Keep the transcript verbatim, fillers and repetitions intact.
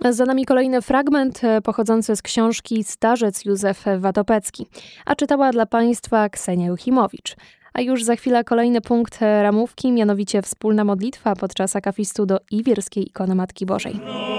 Za nami kolejny fragment pochodzący z książki Starzec Józef Watopecki, a czytała dla Państwa Ksenia Juchimowicz. A już za chwilę kolejny punkt ramówki, mianowicie wspólna modlitwa podczas akafistu do Iwierskiej Ikony Matki Bożej.